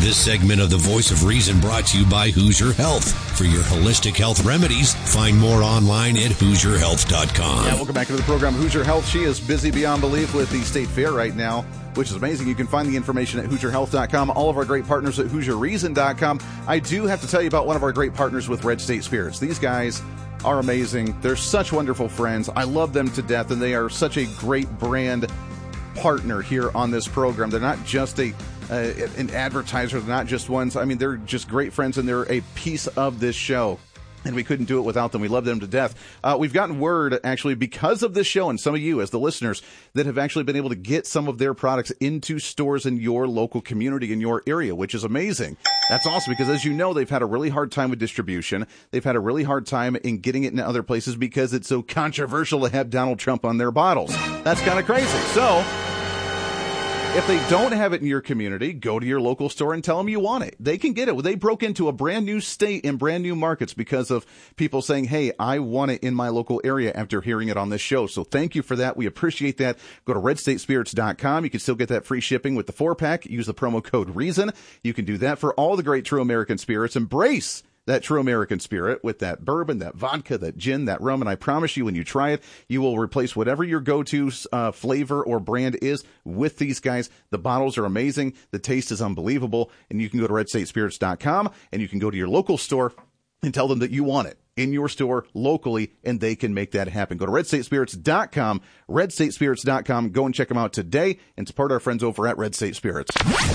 This segment of the Voice of Reason brought to you by Hoosier Health. For your holistic health remedies, find more online at HoosierHealth.com. Yeah, welcome back to the program, Hoosier Health. She is busy beyond belief with the State Fair right now, which is amazing. You can find the information at HoosierHealth.com. All of our great partners at HoosierReason.com. I do have to tell you about one of our great partners with Red State Spirits. These guys are amazing. They're such wonderful friends. I love them to death, and they are such a great brand partner here on this program. They're not just an advertiser. They're not just ones. I mean, they're just great friends, and they're a piece of this show. And we couldn't do it without them. We love them to death. We've gotten word, actually, because of this show and some of you as the listeners that have actually been able to get some of their products into stores in your local community, in your area, which is amazing. That's awesome because, as you know, they've had a really hard time with distribution. They've had a really hard time in getting it in other places because it's so controversial to have Donald Trump on their bottles. That's kind of crazy. So if they don't have it in your community, go to your local store and tell them you want it. They can get it. They broke into a brand new state and brand new markets because of people saying, hey, I want it in my local area after hearing it on this show. So thank you for that. We appreciate that. Go to redstatespirits.com. You can still get that free shipping with the 4-pack. Use the promo code REASON. You can do that for all the great True American spirits. Embrace that true American spirit with that bourbon, that vodka, that gin, that rum. And I promise you, when you try it, you will replace whatever your go-to flavor or brand is with these guys. The bottles are amazing. The taste is unbelievable. And you can go to redstatespirits.com and you can go to your local store and tell them that you want it in your store locally, and they can make that happen. Go to redstatespirits.com, redstatespirits.com. Go and check them out today and support our friends over at Red State Spirits.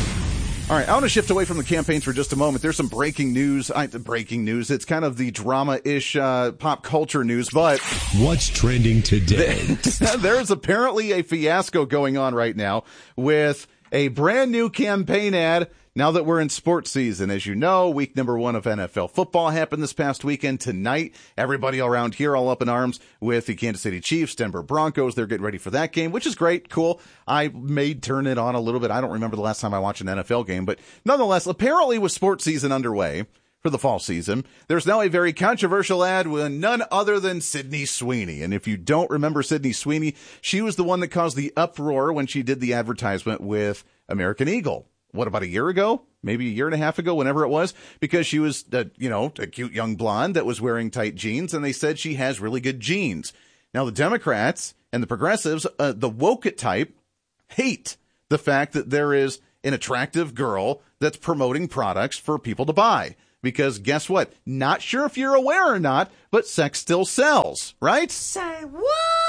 All right, I want to shift away from the campaigns for just a moment. There's some breaking news. It's kind of the drama-ish pop culture news, but what's trending today? There's apparently a fiasco going on right now with a brand new campaign ad now that we're in sports season. As you know, week number 1 of NFL football happened this past weekend. Tonight, everybody around here all up in arms with the Kansas City Chiefs, Denver Broncos. They're getting ready for that game, which is great, cool. I may turn it on a little bit. I don't remember the last time I watched an NFL game, but nonetheless, apparently with sports season underway for the fall season, there's now a very controversial ad with none other than Sydney Sweeney. And if you don't remember Sydney Sweeney, she was the one that caused the uproar when she did the advertisement with American Eagle. What, about a year ago? Maybe a year and a half ago, whenever it was, because she was, a cute young blonde that was wearing tight jeans, and they said she has really good genes. Now, the Democrats and the progressives, the woke type, hate the fact that there is an attractive girl that's promoting products for people to buy. Because guess what? Not sure if you're aware or not, but sex still sells, right? Say what?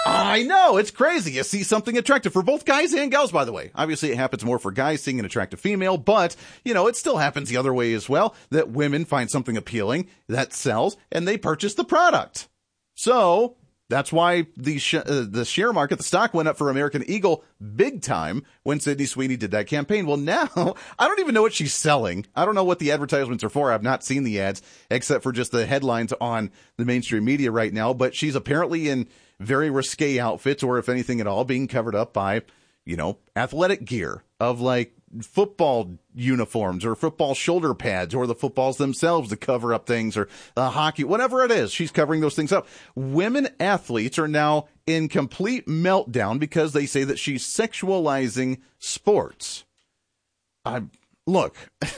I know, it's crazy. You see something attractive for both guys and gals, by the way. Obviously, it happens more for guys seeing an attractive female, but, it still happens the other way as well, that women find something appealing that sells, and they purchase the product. So that's why the share market, the stock went up for American Eagle big time when Sydney Sweeney did that campaign. Well, now I don't even know what she's selling. I don't know what the advertisements are for. I've not seen the ads except for just the headlines on the mainstream media right now. But she's apparently in very risque outfits, or if anything at all, being covered up by, athletic gear of like football uniforms or football shoulder pads or the footballs themselves to cover up things, or hockey, whatever it is. She's covering those things up. Women athletes are now in complete meltdown because they say that she's sexualizing sports. Look,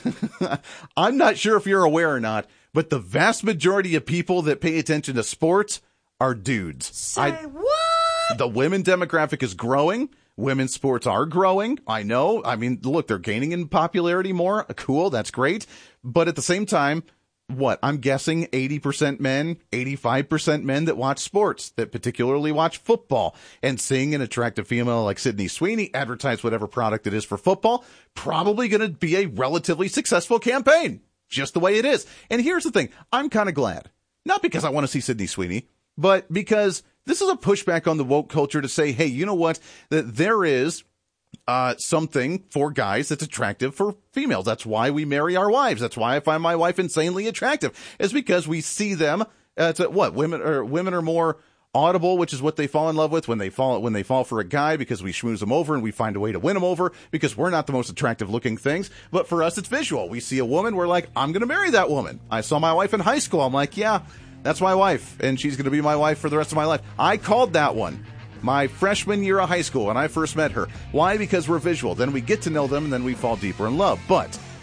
I'm not sure if you're aware or not, but the vast majority of people that pay attention to sports are dudes. Say what? The women demographic is growing. Women's sports are growing. I know. I mean, look, they're gaining in popularity more. Cool. That's great. But at the same time, I'm guessing 80% men, 85% men that watch sports, that particularly watch football, and seeing an attractive female like Sydney Sweeney advertise whatever product it is for football, probably going to be a relatively successful campaign. Just the way it is. And here's the thing. I'm kind of glad. Not because I want to see Sydney Sweeney, but because this is a pushback on the woke culture to say, hey, you know what? That there is something for guys that's attractive for females. That's why we marry our wives. That's why I find my wife insanely attractive. It's because we see them. Women are more audible, which is what they fall in love with when they fall for a guy, because we schmooze them over and we find a way to win them over, because we're not the most attractive looking things. But for us, it's visual. We see a woman, we're like, I'm going to marry that woman. I saw my wife in high school. I'm like, yeah, that's my wife, and she's going to be my wife for the rest of my life. I called that one my freshman year of high school when I first met her. Why? Because we're visual. Then we get to know them, and then we fall deeper in love. But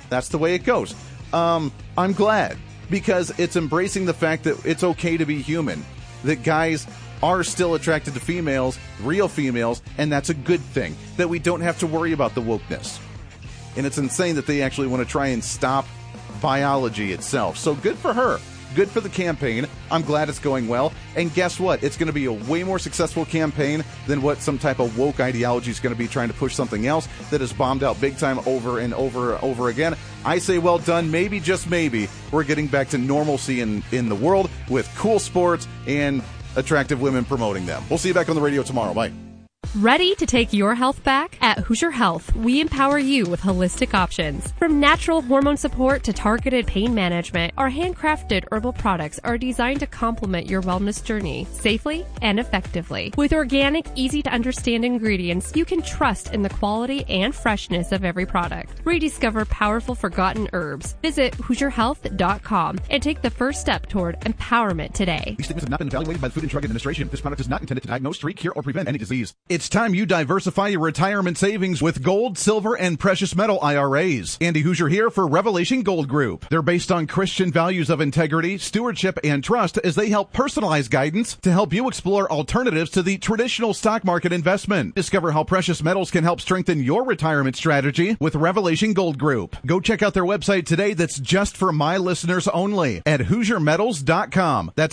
That's the way it goes. I'm glad, because it's embracing the fact that it's okay to be human, that guys are still attracted to females, real females, and that's a good thing, that we don't have to worry about the wokeness. And it's insane that they actually want to try and stop biology itself. So good for her. Good for the campaign. I'm glad it's going well. And guess what? It's going to be a way more successful campaign than what some type of woke ideology is going to be trying to push something else that is bombed out big time over and over again. I say well done. Maybe, just maybe, we're getting back to normalcy in the world with cool sports and attractive women promoting them. We'll see you back on the radio tomorrow. Bye. Ready to take your health back? At Hoosier Health, we empower you with holistic options. From natural hormone support to targeted pain management, our handcrafted herbal products are designed to complement your wellness journey safely and effectively. With organic, easy-to-understand ingredients, you can trust in the quality and freshness of every product. Rediscover powerful forgotten herbs. Visit HoosierHealth.com and take the first step toward empowerment today. These statements have not been evaluated by the Food and Drug Administration. This product is not intended to diagnose, treat, cure, or prevent any disease. It's time you diversify your retirement savings with gold, silver, and precious metal IRAs. Andy Hoosier here for Revelation Gold Group. They're based on Christian values of integrity, stewardship, and trust as they help personalize guidance to help you explore alternatives to the traditional stock market investment. Discover how precious metals can help strengthen your retirement strategy with Revelation Gold Group. Go check out their website today that's just for my listeners only at HoosierMetals.com. That's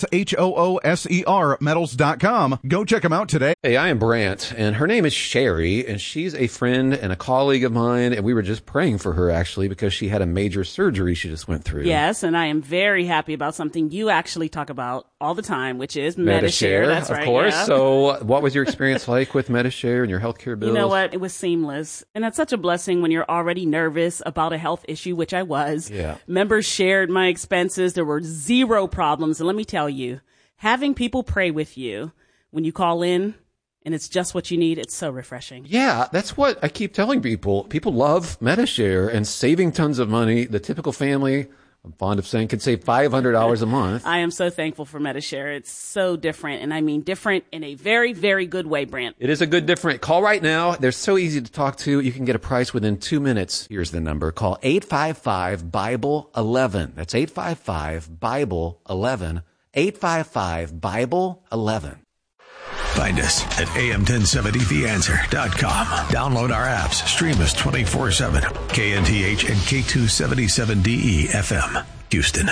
HOOSER metals.com. Go check them out today. Hey, I am Brant, and her name is Sherry, and she's a friend and a colleague of mine, and we were just praying for her, actually, because she had a major surgery she just went through. Yes, and I am very happy about something you actually talk about all the time, which is Medi-Share. That's right, of course. Yeah. So what was your experience like with Medi-Share and your healthcare bills? You know what? It was seamless, and that's such a blessing when you're already nervous about a health issue, which I was. Yeah. Members shared my expenses. There were zero problems, and let me tell you, having people pray with you when you call in, and it's just what you need. It's so refreshing. Yeah, that's what I keep telling people. People love Medi-Share and saving tons of money. The typical family, I'm fond of saying, can save $500 a month. I am so thankful for Medi-Share. It's so different, and I mean different in a very, very good way, Brant. It is a good different. Call right now. They're so easy to talk to. You can get a price within 2 minutes. Here's the number. Call 855-BIBLE-11. That's 855-BIBLE-11. 855-BIBLE-11. Find us at am1070theanswer.com. Download our apps. Stream us 24/7. KNTH and K277DE FM, Houston.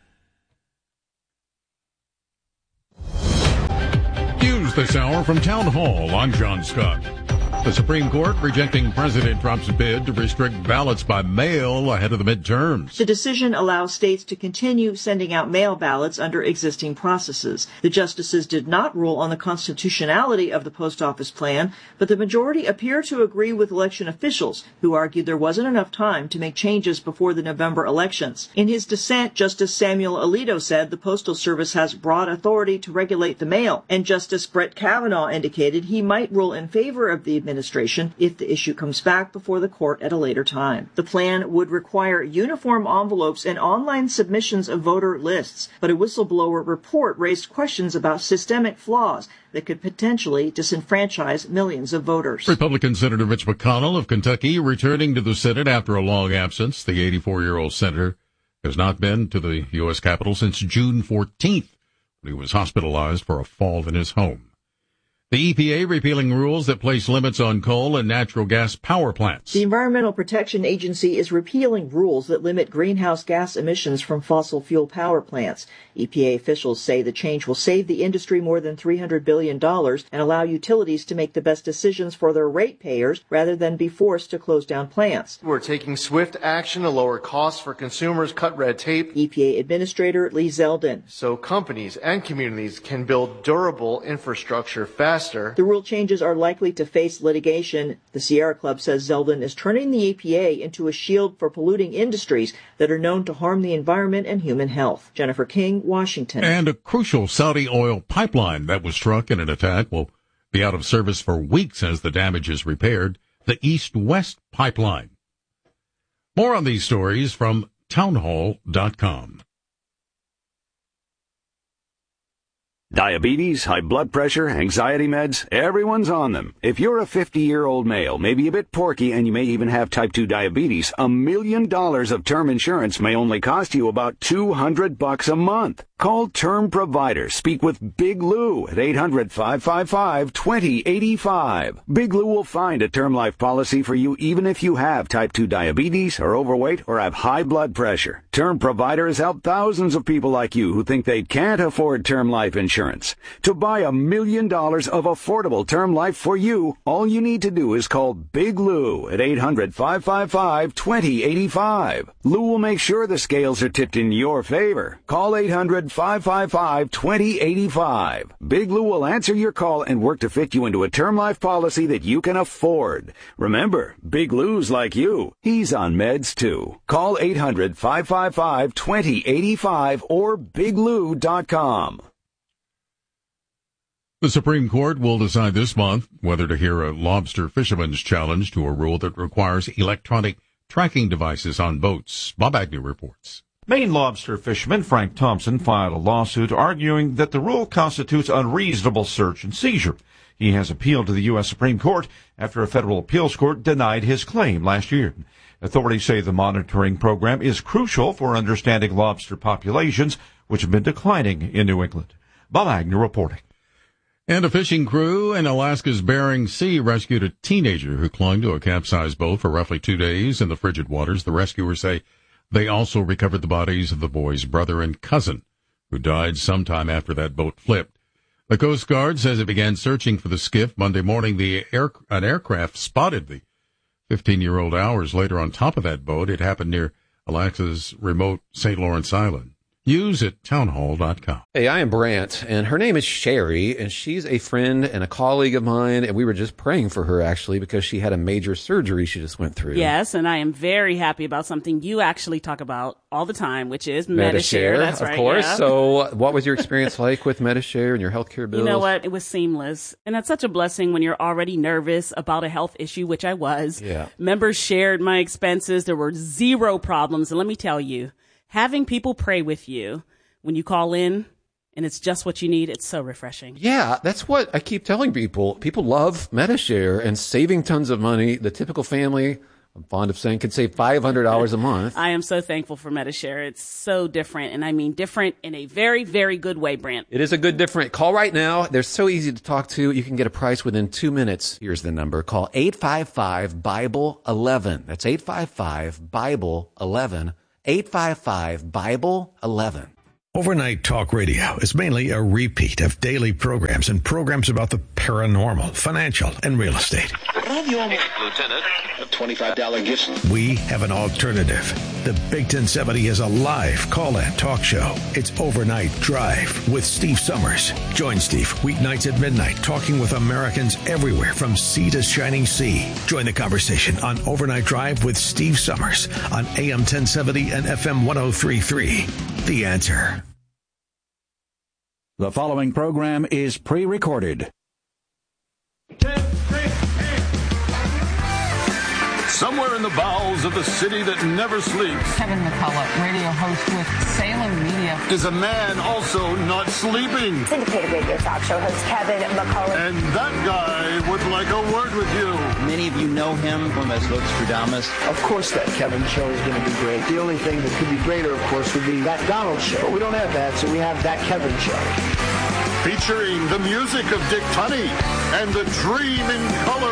News this hour from Town Hall. I'm John Scott. The Supreme Court rejecting President Trump's bid to restrict ballots by mail ahead of the midterms. The decision allows states to continue sending out mail ballots under existing processes. The justices did not rule on the constitutionality of the post office plan, but the majority appear to agree with election officials who argued there wasn't enough time to make changes before the November elections. In his dissent, Justice Samuel Alito said the Postal Service has broad authority to regulate the mail, and Justice Brett Kavanaugh indicated he might rule in favor of the administration if the issue comes back before the court at a later time. The plan would require uniform envelopes and online submissions of voter lists, but a whistleblower report raised questions about systemic flaws that could potentially disenfranchise millions of voters. Republican Senator Mitch McConnell of Kentucky returning to the Senate after a long absence. The 84-year-old senator has not been to the U.S. Capitol since June 14th, when he was hospitalized for a fall in his home. The EPA repealing rules that place limits on coal and natural gas power plants. The Environmental Protection Agency is repealing rules that limit greenhouse gas emissions from fossil fuel power plants. EPA officials say the change will save the industry more than $300 billion and allow utilities to make the best decisions for their ratepayers rather than be forced to close down plants. We're taking swift action to lower costs for consumers, cut red tape. EPA Administrator Lee Zeldin. So companies and communities can build durable infrastructure faster. The rule changes are likely to face litigation. The Sierra Club says Zeldin is turning the EPA into a shield for polluting industries that are known to harm the environment and human health. Jennifer King, Washington. And a crucial Saudi oil pipeline that was struck in an attack will be out of service for weeks as the damage is repaired. The East-West Pipeline. More on these stories from townhall.com. Diabetes, high blood pressure, anxiety meds, everyone's on them. If you're a 50-year-old male, maybe a bit porky, and you may even have type 2 diabetes, $1 million of term insurance may only cost you about $200 a month. Call Term Provider. Speak with Big Lou at 800-555-2085. Big Lou will find a term life policy for you even if you have type 2 diabetes, are overweight, or have high blood pressure. Term Provider has helped thousands of people like you who think they can't afford term life insurance. To buy $1 million of affordable term life for you, all you need to do is call Big Lou at 800-555-2085. Lou will make sure the scales are tipped in your favor. Call 800-555-2085. Big Lou will answer your call and work to fit you into a term life policy that you can afford. Remember, Big Lou's like you. He's on meds too. Call 800-555-2085 or biglou.com. The Supreme Court will decide this month whether to hear a lobster fisherman's challenge to a rule that requires electronic tracking devices on boats. Bob Agnew reports. Maine lobster fisherman Frank Thompson filed a lawsuit arguing that the rule constitutes unreasonable search and seizure. He has appealed to the U.S. Supreme Court after a federal appeals court denied his claim last year. Authorities say the monitoring program is crucial for understanding lobster populations, which have been declining in New England. Bob Agnew reporting. And a fishing crew in Alaska's Bering Sea rescued a teenager who clung to a capsized boat for roughly 2 days in the frigid waters. The rescuers say they also recovered the bodies of the boy's brother and cousin, who died sometime after that boat flipped. The Coast Guard says it began searching for the skiff Monday morning. An aircraft spotted the 15-year-old hours later on top of that boat. It happened near Alaska's remote St. Lawrence Island. News at townhall.com. Hey, I am Brant, and her name is Sherry, and she's a friend and a colleague of mine, and we were just praying for her, actually, because she had a major surgery she just went through. Yes, and I am very happy about something you actually talk about all the time, which is Medi-Share. That's right, of course. Yeah. So what was your experience like with Medi-Share and your healthcare bills? You know what? It was seamless. And that's such a blessing when you're already nervous about a health issue, which I was. Yeah. Members shared my expenses. There were zero problems. And let me tell you, having people pray with you when you call in and it's just what you need, it's so refreshing. Yeah, that's what I keep telling people. People love Medi-Share and saving tons of money. The typical family, I'm fond of saying, can save $500 a month. I am so thankful for Medi-Share. It's so different, and I mean different in a very, very good way, Brant. It is a good different. Call right now. They're so easy to talk to. You can get a price within 2 minutes. Here's the number. Call 855-BIBLE-11. That's 855-BIBLE-11. 855-BIBLE-11. Overnight Talk Radio is mainly a repeat of daily programs and programs about the paranormal, financial, and real estate. Lieutenant, a $25 gift. We have an alternative. The Big 1070 is a live call-in talk show. It's Overnight Drive with Steve Summers. Join Steve weeknights at midnight, talking with Americans everywhere from sea to shining sea. Join the conversation on Overnight Drive with Steve Summers on AM 1070 and FM 103.3. The Answer. The following program is pre-recorded. Somewhere in the bowels of the city that never sleeps, Kevin McCullough, radio host with Salem Media, is a man also not sleeping. Syndicated radio talk show host Kevin McCullough. And that guy would like a word with you. Many of you know him from as Nostradamus. Of course that Kevin show is going to be great. The only thing that could be greater, of course, would be that Donald show. But we don't have that, so we have that Kevin show. Featuring the music of Dick Tunney and the Dream in Color